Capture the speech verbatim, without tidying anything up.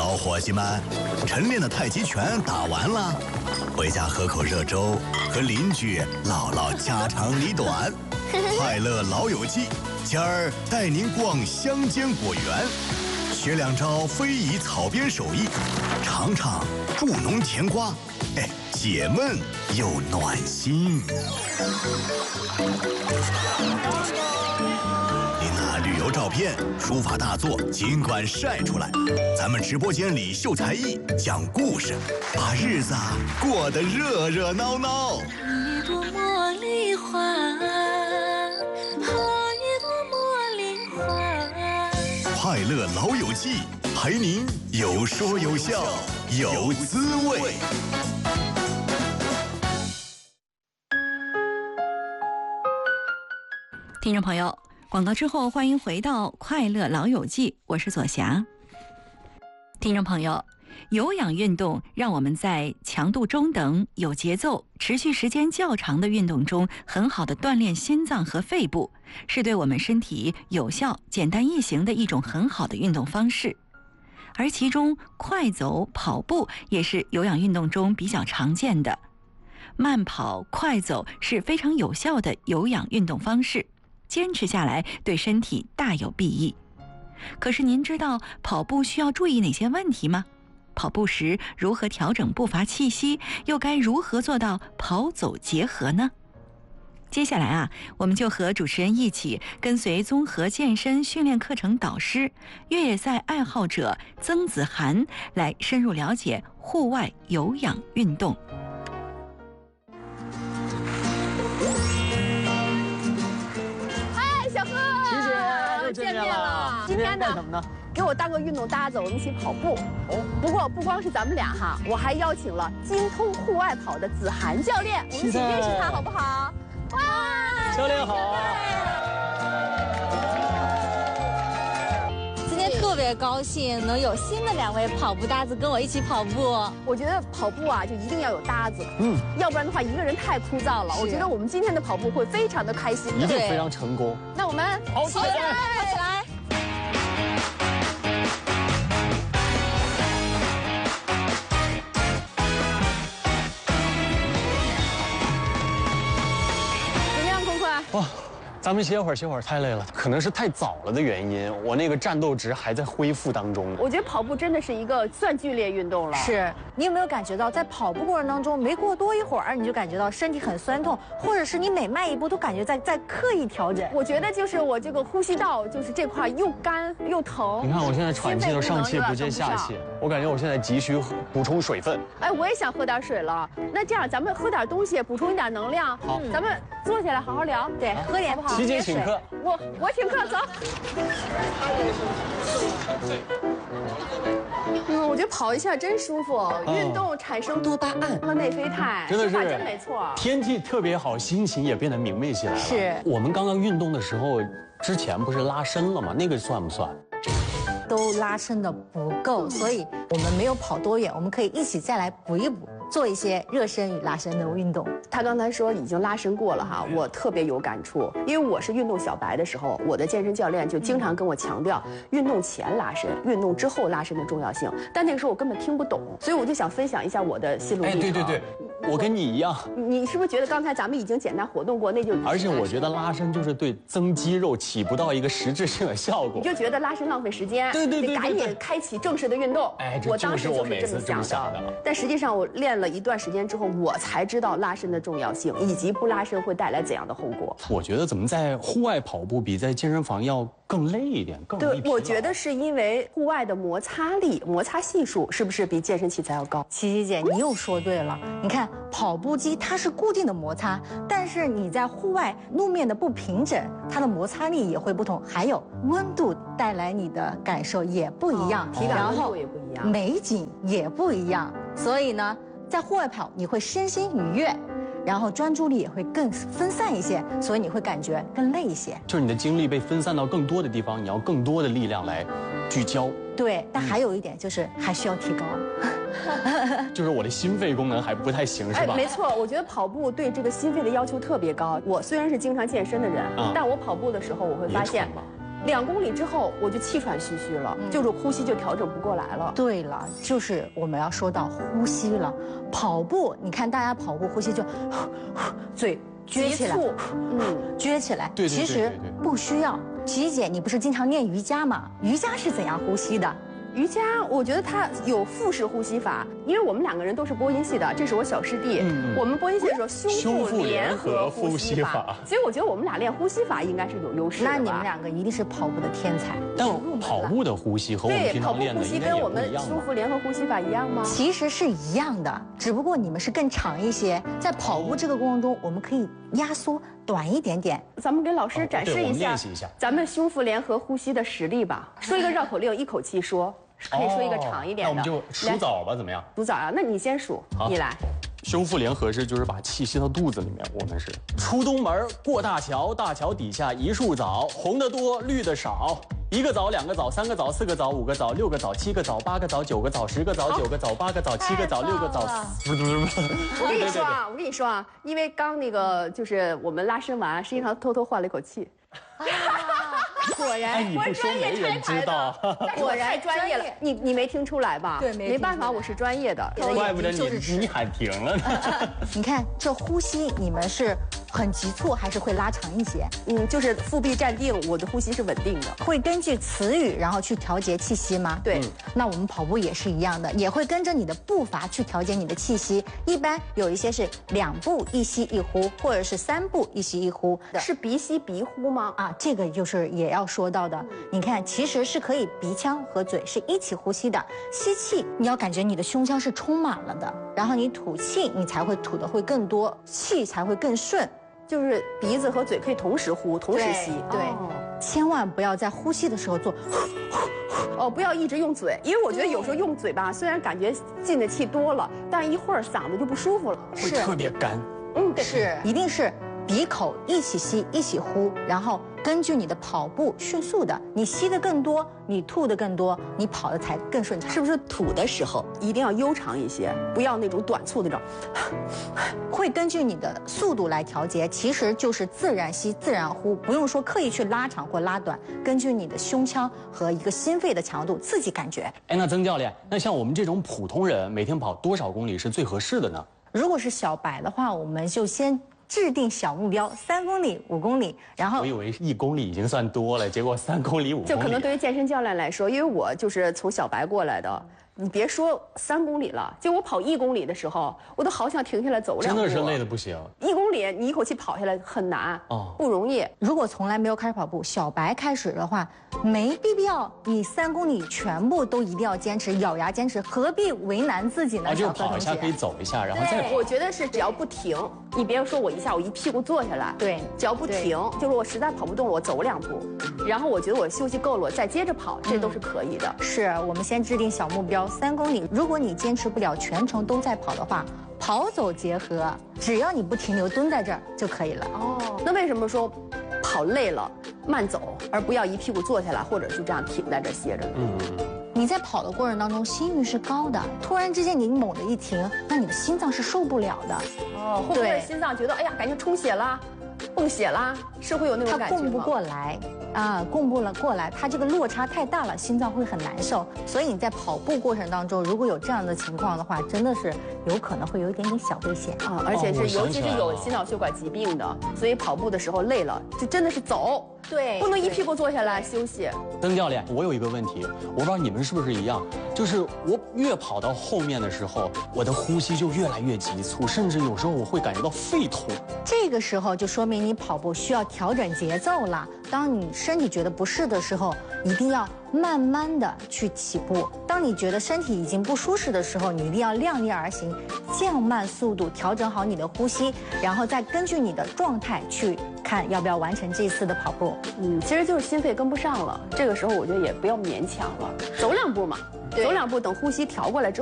小伙计们，晨练的太极拳打完了，回家喝口热粥，和邻居唠唠家长里短。快乐老友记，今儿带您逛乡间果园，学两招非遗草编手艺，尝尝助农甜瓜，哎，解闷又暖心。您那旅游照片、书法大作尽管晒出来，咱们直播间里秀才艺、讲故事，把日子啊过得热热闹闹。 一朵茉莉花，好一朵茉莉花。 快乐老友记，陪您有说有笑有滋味。 听众朋友，广告之后欢迎回到快乐老友记，我是左霞。听众朋友，有氧运动让我们在强度中等、有节奏、持续时间较长的运动中很好的锻炼心脏和肺部，是对我们身体有效、简单易行的一种很好的运动方式。而其中快走、跑步也是有氧运动中比较常见的。慢跑、快走是非常有效的有氧运动方式，坚持下来对身体大有裨益。可是您知道跑步需要注意哪些问题吗？跑步时如何调整步伐气息，又该如何做到跑走结合呢？接下来啊，我们就和主持人一起跟随综合健身训练课程导师、越野赛爱好者曾子涵来深入了解户外有氧运动。 嗨，小贺， 琪姐又见面了。今天呢， 干什么呢？ 给我当个运动搭子，我们一起跑步。哦，不过不光是咱们俩哈，我还邀请了精通户外跑的子涵教练，我们一起认识他好不好？哇， 教练好啊！ 今天特别高兴能有新的两位跑步搭子跟我一起跑步。 我觉得跑步啊，就一定要有搭子，嗯，要不然的话一个人太枯燥了。我觉得我们今天的跑步会非常的开心的， 一定非常成功。 那我们跑起来， 跑起来！怎么样，坤坤？ 哇，咱们歇会儿，歇会儿，太累了。可能是太早了的原因，我那个战斗值还在恢复当中。 我觉得跑步真的是一个算剧烈运动了。 是你有没有感觉到，在跑步过程当中，没过多一会儿，你就感觉到身体很酸痛，或者是你每迈一步都感觉在在刻意调整？ 我觉得就是我这个呼吸道就是这块又干又疼。 你看我现在喘气都上气不接下气，我感觉我现在急需补充水分。 哎，我也想喝点水了。那这样咱们喝点东西，补充一点能量。 好， 咱们坐下来好好聊。 对，喝点好不好？ 琪姐请客。 我我请客，走。嗯，我觉得跑一下真舒服，运动产生多巴胺和内啡肽， 真的是真没错。 天气特别好，心情也变得明媚起来了。 是我们刚刚运动的时候，之前不是拉伸了吗？那个算不算？ 都拉伸的不够，所以我们没有跑多远，我们可以一起再来补一补，做一些热身与拉伸的运动。 他刚才说已经拉伸过了哈，我特别有感触，因为我是运动小白的时候，我的健身教练就经常跟我强调运动前拉伸、运动之后拉伸的重要性，但那个时候我根本听不懂，所以我就想分享一下我的心路历程。 哎，对对对，我跟你一样。 你是不是觉得刚才咱们已经简单活动过，那就而且我觉得拉伸就是对增肌肉起不到一个实质性的效果， 你就觉得拉伸浪费时间， 对对对， 得赶紧开启正式的运动。 哎， 我当时就是这么想的。但实际上我练了一段时间之后，我才知道拉伸的重要性，以及不拉伸会带来怎样的后果。 我觉得怎么在户外跑步比在健身房要更累一点，更容易疲劳。 对，我觉得是因为户外的摩擦力、摩擦系数是不是比健身器材要高？ 琪琪姐，你又说对了。你看，跑步机它是固定的摩擦，但是你在户外路面的不平整，它的摩擦力也会不同，还有温度带来你的感受也不一样， 体感温度也不一样， 美景也不一样。所以呢，在户外跑你会身心愉悦，然后专注力也会更分散一些，所以你会感觉更累一些。 就是你的精力被分散到更多的地方，你要更多的力量来聚焦。 对，但还有一点就是还需要提高。 就是我的心肺功能还不太行，是吧？ 哎，没错，我觉得跑步对这个心肺的要求特别高。我虽然是经常健身的人，嗯、但我跑步的时候，我会发现， 两公里之后我就气喘吁吁了，就是呼吸就调整不过来了。 对了，就是我们要说到呼吸了。跑步，你看大家跑步呼吸就嘴撅起来，嗯，撅起来。 对对对对对其实不需要。琪琪姐，你不是经常练瑜伽吗？瑜伽是怎样呼吸的？ 瑜伽，我觉得它有腹式呼吸法，因为我们两个人都是播音系的，这是我小师弟。嗯、我们播音系的时候，胸腹联合呼吸法，所以我觉得我们俩练呼吸法应该是有优势的吧。 那你们两个一定是跑步的天才。 但跑步的呼吸和我们平常练的应该也不一样吗？ 对，跑步呼吸跟我们胸腹联合呼吸法一样吗？ 其实是一样的，只不过你们是更长一些。在跑步这个过程中，我们可以压缩短一点点。 咱们给老师展示一下， 练习一下咱们胸腹联合呼吸的实力吧。说一个绕口令，一口气说。可以说一个长一点的， 那我们就数枣吧，怎么样？ 数枣啊，那你先数，你来。 胸腹联合是就是把气吸到肚子里面，我们是出东门过大桥，大桥底下一树枣，红的多，绿的少。一个枣，两个枣，三个枣，四个枣，五个枣，六个枣，七个枣，八个枣，九个枣，十个枣，九个枣，八个枣，七个枣，六个枣。不是不是不是， 我跟你说啊，我跟你说啊，因为刚那个就是我们拉伸完，实际上偷偷换了一口气。果然， 哎，你不说没人知道。 果然专业了，你你没听出来吧？ 对， 没办法，我是专业的。 怪不得你你喊停了呢。 你看这呼吸，你们是很急促还是会拉长一些？ 嗯，就是腹壁站定，我的呼吸是稳定的。 会根据词语然后去调节气息吗？ 对。 那我们跑步也是一样的，也会跟着你的步伐去调节你的气息。一般有一些是两步一吸一呼，或者是三步一吸一呼。 是鼻吸鼻呼吗？ 啊，这个就是也要说到的。你看，其实是可以鼻腔和嘴是一起呼吸的。吸气，你要感觉你的胸腔是充满了的，然后你吐气，你才会吐的会更多，气才会更顺。 就是鼻子和嘴可以同时呼，同时吸。 对，千万不要在呼吸的时候做哦，不要一直用嘴，因为我觉得有时候用嘴吧，虽然感觉进的气多了，但是一会儿嗓子就不舒服了， 会特别干。 嗯，对，是，一定是鼻口一起吸，一起呼，然后根据你的跑步迅速的，你吸的更多，你吐的更多，你跑的才更顺畅。 是不是吐的时候一定要悠长一些，不要那种短促那种？ 会根据你的速度来调节，其实就是自然吸自然呼，不用说刻意去拉长或拉短，根据你的胸腔和一个心肺的强度自己感觉。 哎，那曾教练，那像我们这种普通人，每天跑多少公里是最合适的呢？ 如果是小白的话，我们就先制定小目标，三公里、五公里，然后我以为一公里已经算多了，结果三公里、五公里， 就可能对于健身教练来说，因为我就是从小白过来的。你别说三公里了，就我跑一公里的时候，我都好想停下来走两步。 真的是累得不行。 一公里你一口气跑下来很难，哦，不容易。 如果从来没有开始跑步，小白开始的话，没必要你三公里全部都一定要坚持，咬牙坚持，何必为难自己呢？ 啊，就跑一下可以走一下，然后再跑。 我觉得是只要不停，你别说我一下我一屁股坐下来， 对， 只要不停，就是我实在跑不动了，我走两步，然后我觉得我休息够了，我再接着跑，这都是可以的。 是我们先制定小目标，三公里。如果你坚持不了全程都在跑的话，跑走结合，只要你不停留，蹲在这儿就可以了。 哦，那为什么说跑累了慢走，而不要一屁股坐下来，或者是这样停在这歇着呢？嗯， 你在跑的过程当中，心率是高的，突然之间你猛的一停，那你的心脏是受不了的。 哦，会不会心脏觉得哎呀，感觉充血啦？泵血啦，是会有那种感觉吗？ 它供不过来啊，供不了过来，它这个落差太大了，心脏会很难受。所以你在跑步过程当中，如果有这样的情况的话，真的是有可能会有一点点小危险啊，而且是尤其是有心脑血管疾病的，所以跑步的时候累了，就真的是走， 对， 不能一屁股坐下来休息。 曾教练，我有一个问题，我不知道你们是不是一样，就是我越跑到后面的时候，我的呼吸就越来越急促，甚至有时候我会感觉到肺痛。 这个时候就说明你跑步需要调整节奏了。当你身体觉得不适的时候，一定要慢慢的去起步。当你觉得身体已经不舒适的时候，你一定要量力而行，降慢速度，调整好你的呼吸，然后再根据你的状态去看要不要完成这一次的跑步。 嗯，其实就是心肺跟不上了，这个时候我觉得也不要勉强了，走两步嘛，走两步，等呼吸调过来之后。